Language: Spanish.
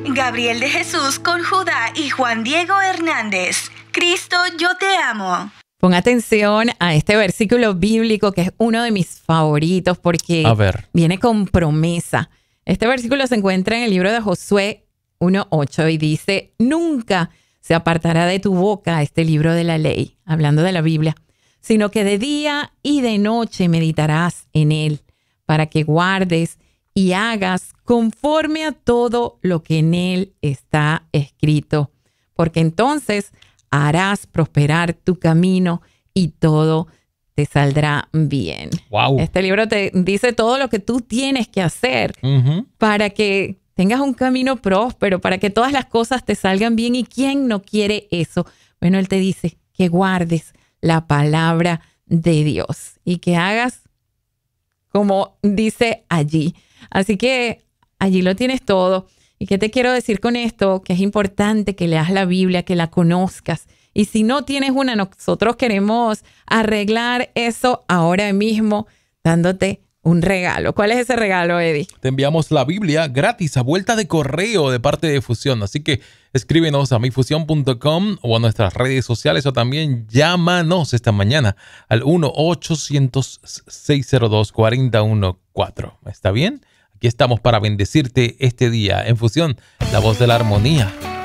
Gabriel de Jesús con Judá y Juan Diego Hernández. Cristo, yo te amo. Pon atención a este versículo bíblico que es uno de mis favoritos porque viene con promesa. Este versículo se encuentra en el libro de Josué 1:8 y dice: nunca se apartará de tu boca este libro de la ley, hablando de la Biblia, sino que de día y de noche meditarás en él, para que guardes y hagas conforme a todo lo que en él está escrito, porque entonces harás prosperar tu camino y todo te saldrá bien. Wow. Este libro te dice todo lo que tú tienes que hacer para que tengas un camino próspero, para que todas las cosas te salgan bien. ¿Y quién no quiere eso? Bueno, él te dice que guardes la palabra de Dios y que hagas como dice allí. Así que allí lo tienes todo. ¿Y qué te quiero decir con esto? Que es importante que leas la Biblia, que la conozcas. Y si no tienes una, nosotros queremos arreglar eso ahora mismo dándote un regalo. ¿Cuál es ese regalo, Eddie? Te enviamos la Biblia gratis a vuelta de correo de parte de Fusión. Así que escríbenos a mifusión.com o a nuestras redes sociales o también llámanos esta mañana al 1-800-602-4014. ¿Está bien? Aquí estamos para bendecirte este día en Fusión, la voz de la armonía.